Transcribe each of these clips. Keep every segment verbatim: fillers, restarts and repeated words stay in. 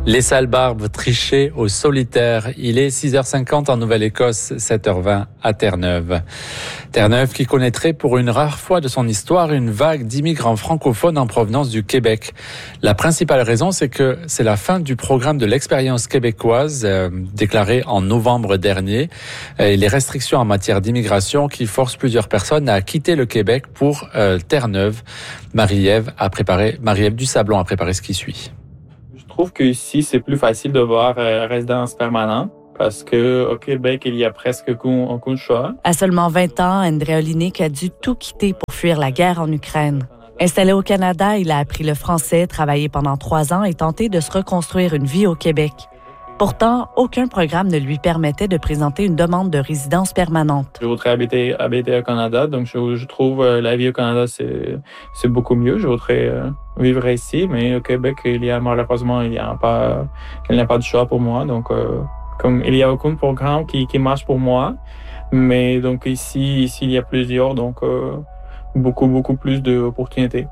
Les sales barbes trichées au solitaire. Il est six heures cinquante en Nouvelle-Écosse, sept heures vingt à Terre-Neuve. Terre-Neuve qui connaîtrait pour une rare fois de son histoire une vague d'immigrants francophones en provenance du Québec. La principale raison, c'est que c'est la fin du programme de l'expérience québécoise euh, déclaré en novembre dernier et les restrictions en matière d'immigration qui forcent plusieurs personnes à quitter le Québec pour euh, Terre-Neuve. Marie-Ève a préparé, Marie-Ève du Sablon a préparé ce qui suit. Je trouve qu'ici, c'est plus facile de voir euh, résidence permanente parce qu'au Québec, il y a presque aucun choix. À seulement vingt ans, André Olinik a dû tout quitter pour fuir la guerre en Ukraine. Installé au Canada, il a appris le français, travaillé pendant trois ans et tenté de se reconstruire une vie au Québec. Pourtant, aucun programme ne lui permettait de présenter une demande de résidence permanente. Je voudrais habiter, habiter au Canada, donc je, je trouve euh, la vie au Canada, c'est, c'est beaucoup mieux. Je voudrais euh, vivre ici, mais au Québec, il y a malheureusement, il n'y a pas, il n'y a pas de choix pour moi. Donc, euh, comme il n'y a aucun programme qui, qui marche pour moi, mais donc ici, ici, il y a plusieurs, donc euh, beaucoup, beaucoup plus d'opportunités.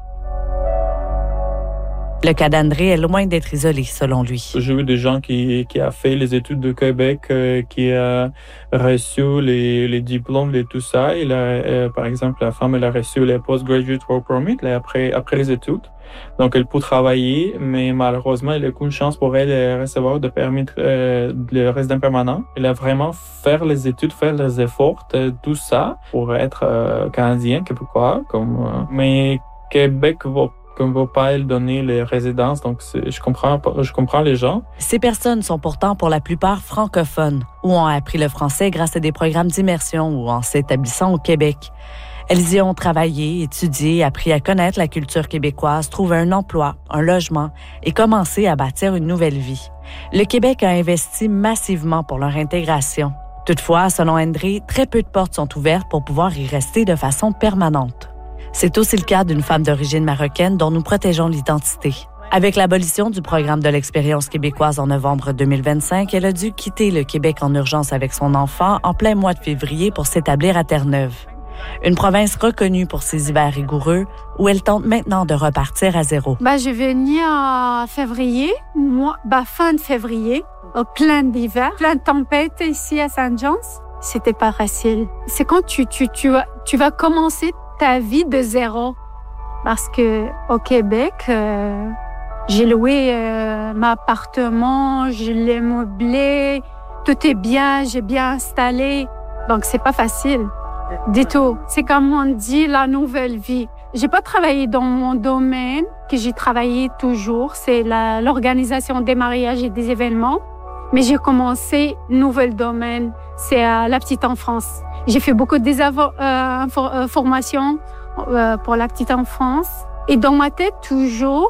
Le cas d'André est loin d'être isolé, selon lui. J'ai vu des gens qui, qui a fait les études de Québec, euh, qui a reçu les, les diplômes et tout ça. Il a, euh, par exemple, la femme, elle a reçu les Postgraduate Work Permit là, après, après les études. Donc, elle peut travailler, mais malheureusement, elle n'a aucune chance pour elle de recevoir de permis euh, de résident permanent. Elle a vraiment fait les études, faire les efforts, tout ça, pour être euh, canadien, québécois. Comme, euh, mais Québec va qu'on ne va pas donner les résidences, donc c'est, je comprends, je comprends les gens. Ces personnes sont pourtant pour la plupart francophones ou ont appris le français grâce à des programmes d'immersion ou en s'établissant au Québec. Elles y ont travaillé, étudié, appris à connaître la culture québécoise, trouvé un emploi, un logement et commencé à bâtir une nouvelle vie. Le Québec a investi massivement pour leur intégration. Toutefois, selon André, très peu de portes sont ouvertes pour pouvoir y rester de façon permanente. C'est aussi le cas d'une femme d'origine marocaine dont nous protégeons l'identité. Avec l'abolition du programme de l'expérience québécoise en novembre deux mille vingt-cinq, elle a dû quitter le Québec en urgence avec son enfant en plein mois de février pour s'établir à Terre-Neuve. Une province reconnue pour ses hivers rigoureux où elle tente maintenant de repartir à zéro. Bah, je venais en février, moi, bah, fin de février, au plein d'hiver, plein de tempêtes ici à Saint-John's. C'était pas facile. C'est quand tu, tu, tu, vas, tu vas commencer ta vie de zéro. Parce que au Québec, euh, j'ai loué euh, mon appartement, je l'ai meublé, tout est bien, j'ai bien installé. Donc, c'est pas facile du tout. C'est comme on dit, la nouvelle vie. J'ai pas travaillé dans mon domaine, que j'ai travaillé toujours. C'est la, l'organisation des mariages et des événements. Mais j'ai commencé un nouvel domaine, c'est euh, la petite enfance. J'ai fait beaucoup de euh, euh, formations euh, pour la petite enfance. Et dans ma tête, toujours,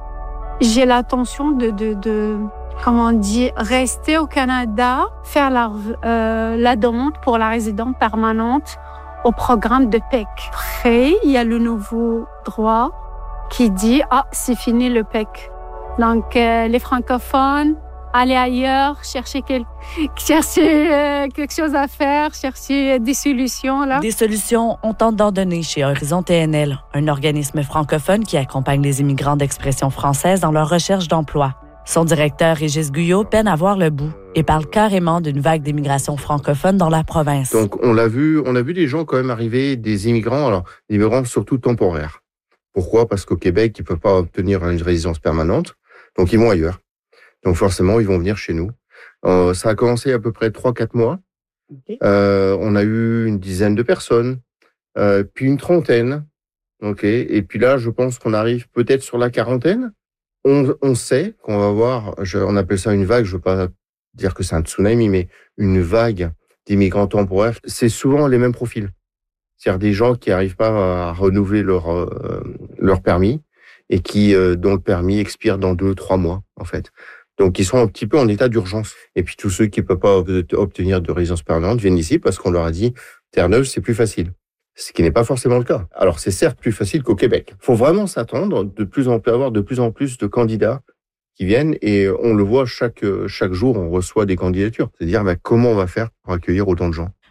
j'ai l'intention de, de, de comment dire, rester au Canada, faire la, euh, la demande pour la résidence permanente au programme de P E C. Après, il y a le nouveau droit qui dit « Ah, c'est fini le P E C ». Donc, euh, les francophones, aller ailleurs, chercher, quel... chercher euh, quelque chose à faire, chercher des solutions. Là. Des solutions, on tente d'en donner chez Horizon T N L, un organisme francophone qui accompagne les immigrants d'expression française dans leur recherche d'emploi. Son directeur, Régis Guyot, peine à voir le bout et parle carrément d'une vague d'immigration francophone dans la province. Donc, on l'a vu, on a vu des gens quand même arriver, des immigrants, alors des immigrants surtout temporaires. Pourquoi? Parce qu'au Québec, ils ne peuvent pas obtenir une résidence permanente, donc ils vont ailleurs. Donc forcément, ils vont venir chez nous. Euh, ça a commencé à peu près trois quatre mois. Okay. Euh, on a eu une dizaine de personnes, euh, puis une trentaine. Okay. Et puis là, je pense qu'on arrive peut-être sur la quarantaine. On, on sait qu'on va avoir, je, on appelle ça une vague, je ne veux pas dire que c'est un tsunami, mais une vague d'immigrants temporaires. C'est souvent les mêmes profils. C'est-à-dire des gens qui n'arrivent pas à renouveler leur, euh, leur permis et qui, euh, dont le permis expire dans deux, trois mois, en fait. Donc, ils sont un petit peu en état d'urgence. Et puis, tous ceux qui ne peuvent pas obtenir de résidence permanente viennent ici parce qu'on leur a dit « Terre-Neuve, c'est plus facile ». Ce qui n'est pas forcément le cas. Alors, c'est certes plus facile qu'au Québec. Il faut vraiment s'attendre de plus en plus, avoir de plus en plus de candidats qui viennent et on le voit chaque, chaque jour, on reçoit des candidatures. C'est-à-dire, bah, comment on va faire pour accueillir autant de gens?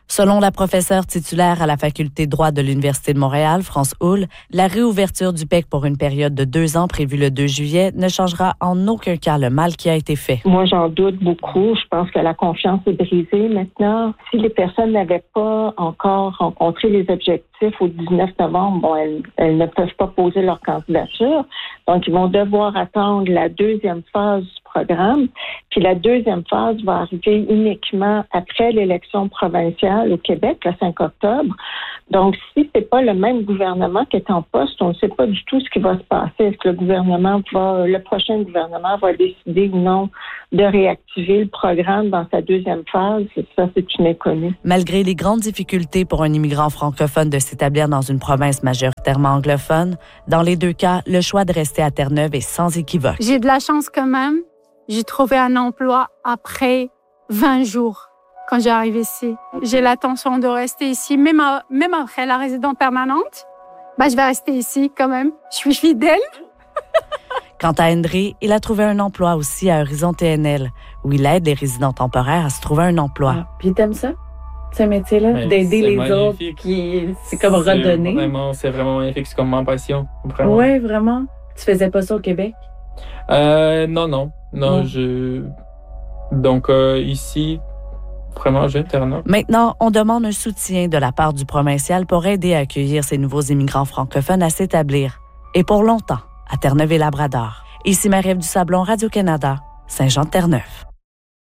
Selon la professeure titulaire à la faculté de droit de l'Université de Montréal, France Houle, la réouverture du P E C pour une période de deux ans prévue le deux juillet ne changera en aucun cas le mal qui a été fait. Moi, j'en doute beaucoup. Je pense que la confiance est brisée maintenant. Si les personnes n'avaient pas encore rencontré les objectifs au dix-neuf novembre, bon, elles, elles ne peuvent pas poser leur candidature. Donc, ils vont devoir attendre la deuxième phase du programme. Puis la deuxième phase va arriver uniquement après l'élection provinciale au Québec, le cinq octobre. Donc, si c'est pas le même gouvernement qui est en poste, on ne sait pas du tout ce qui va se passer. Est-ce que le gouvernement va, le prochain gouvernement va décider ou non de réactiver le programme dans sa deuxième phase? Ça, c'est une inconnue. Malgré les grandes difficultés pour un immigrant francophone de s'établir dans une province majoritairement anglophone, dans les deux cas, le choix de rester à Terre-Neuve est sans équivoque. J'ai de la chance quand même. J'ai trouvé un emploi après vingt jours quand j'arrive ici. J'ai l'intention de rester ici, même, à, même après la résidence permanente. Ben, je vais rester ici quand même. Je suis fidèle. Quant à André, il a trouvé un emploi aussi à Horizon T N L, où il aide les résidents temporaires à se trouver un emploi. Ah, puis t'aimes ça, ce métier-là, mais d'aider les magnifique. autres, qui c'est comme redonner. C'est vraiment, c'est vraiment magnifique, c'est comme ma passion. Vraiment. Oui, vraiment. Tu faisais pas ça au Québec? Euh, non, non. Non, Mm. je... Donc, euh, ici, vraiment, j'interne. Maintenant, on demande un soutien de la part du provincial pour aider à accueillir ces nouveaux immigrants francophones à s'établir. Et pour longtemps, à Terre-Neuve et Labrador. Ici Marie-Ève Dusablon, Radio-Canada, Saint-Jean-de-Terre-Neuve.